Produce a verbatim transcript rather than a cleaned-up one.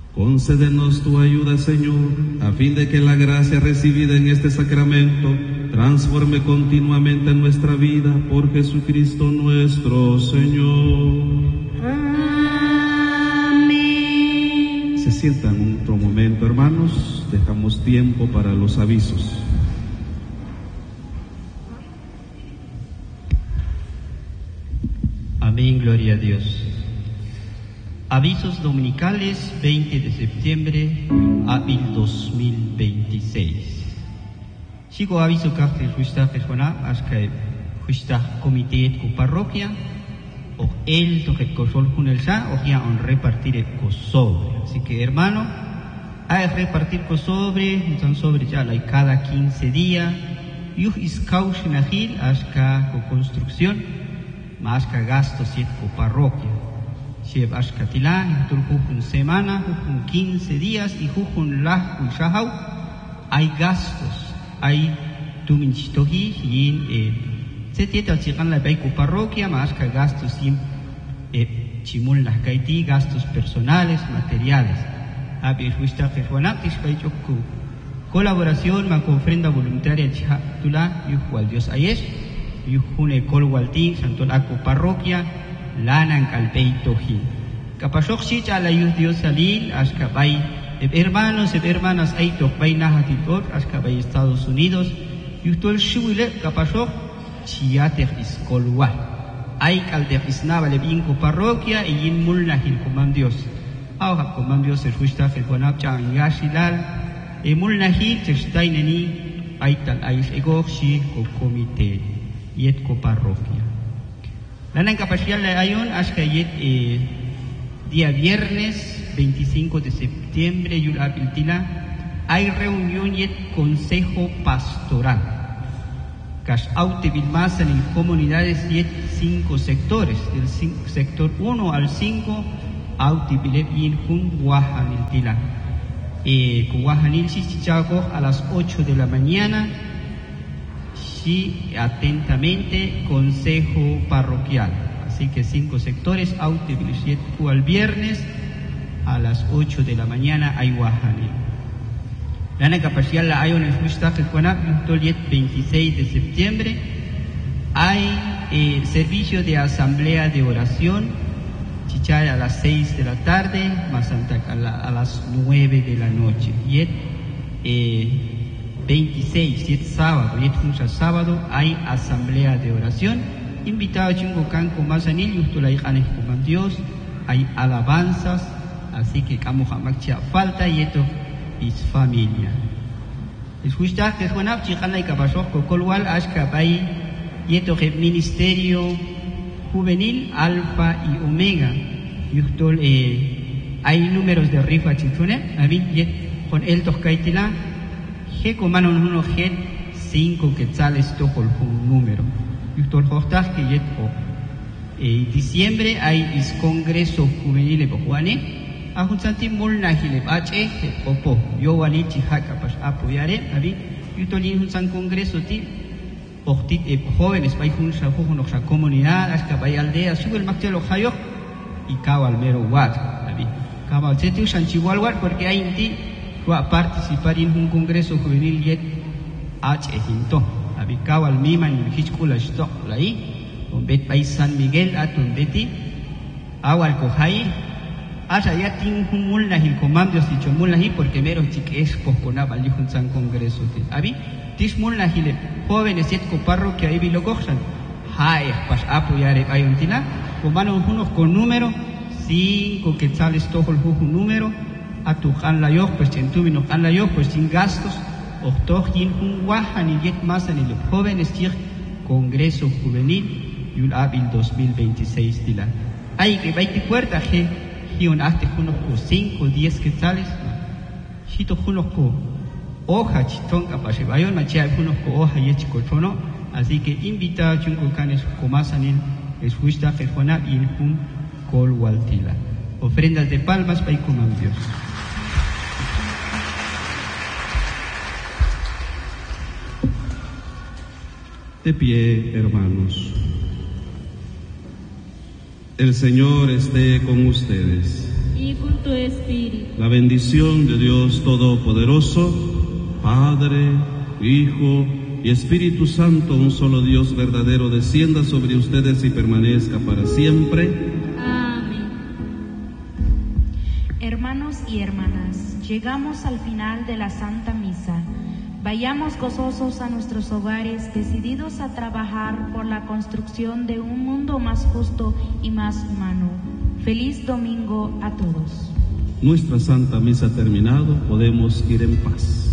Concédenos tu ayuda, Señor, a fin de que la gracia recibida en este sacramento transforme continuamente nuestra vida por Jesucristo nuestro Señor. Amén. Se sientan otro momento, hermanos. Dejamos tiempo para los avisos. Amén, gloria a Dios. Avisos dominicales, veinte de septiembre, abril dos mil veintiséis. Sigo aviso que justa persona, hasta justa comité de parroquia, o el toque cosol con el sa, o ya on repartir el cosobre. Así que, hermano, hay repartir cosobre, un sobre ya la cada quince días, y es caution agil hasta con construcción, más que gastos y con parroquia. Sheb ashkatilá, jujun semana, jujun quince días y jujun lah ushahau, hay gastos, hay tuminchitoji y eh, se tiene chican la baiku parroquia, más que gastos y eh, chimul las kaiti, gastos personales, materiales. Abi fuista ferwanaktish baichoku, colaboración, ma ofrenda voluntaria chihatula, yuhual Dios ayesh, yuhun ekol walti, santolaku parroquia, lana en calpeitoji. Capashoxi a la yus Dios salil, ascabay, hermanos y hermanas, hay tokbay nahatitor, ascabay Estados Unidos, yustol shuile, capashox, chiate iscolwa. Hay calderisnaba le binco parroquia y in mulnahil coman Dios. Ahora coman Dios el justa el guanapcha en yashilal, e mulnahil testaineni, hay tal aish egoxi, co comité, yet co parroquia. La incapacidad de Ayon hasta eh, día viernes veinticinco de septiembre yul apiltila hay reunión y consejo pastoral. Cash aute bilmasa en comunidades y cinco sectores, del sector uno al cinco aute bilep y jun guajaniltila. Eh, guajanil chichago a las ocho de la mañana. Y atentamente consejo parroquial, así que cinco sectores, auto al viernes a las ocho de la mañana hay Guajani. La capacidad la hay en el veintiséis de septiembre hay eh, servicio de asamblea de oración, chichaya a las seis de la tarde, más a, la, a las nueve de la noche. Y eh, veintiséis, siete sábado, y este sábado hay asamblea de oración. Invitado a Chingo Canco Mazanil, justo la hija con Dios, hay alabanzas, así que Camo Jamachia falta y esto es familia. Es justo que es buena, Chicana y Cabasoj, Cocolwal, Ashkabay, y esto es ministerio juvenil, alfa y omega. Justo eh, hay números de rifa chichune, a mí, con el Toscaitila. Que comaron uno gen cinco quetzales toco un número. Y todo el que yeto. En diciembre hay is congreso juvenil de Juane. A un santi mulna gile bache popo. Yo wali chihaca pas apoyaré. Abi. Y todo un san congreso ti. Ortit e jóvenes para un shafu una comunidad hasta vaya aldea sube el maxelo hayo y cabal mero wat. Abi. Cabal seti usan chihuahua porque hay en ti a participar en un congreso juvenil yet h ehinto abicao al mima en hichkula stock lai on bet país San Miguel aton beti awal kohai asa ya tin un mulna el comando si chomulna hi porque mero chique es posponaba el un san congreso abi tis mulna hile jóvenes yet ko parroquia ibi lo cojan hai pas apoyar ayon tila comano unos con número cinco quetzales todo el juju número a tu han la yo pues en tu vino han la yo pues sin gastos o tojin un guajan y yet más en el jóvenes tir congreso juvenil y un hábil dos mil veintiséis dila hay que vai que puerta que y un acte unos por cinco diez quetzales chito unos por hoja chitón capaz de vayan machia unos por hoja y chicotono así que invita a chunco canes comasanil es justa que juana y un col waltila ofrendas de palmas para con Dios. De pie, hermanos. El Señor esté con ustedes. y con tu espíritu. La bendición de Dios Todopoderoso, Padre, Hijo y Espíritu Santo, un solo Dios verdadero, descienda sobre ustedes y permanezca para siempre. Amén. Hermanos y hermanas, llegamos al final de la Santa Misa. Vayamos gozosos a nuestros hogares, decididos a trabajar por la construcción de un mundo más justo y más humano. Feliz domingo a todos. Nuestra Santa Misa terminado, podemos ir en paz.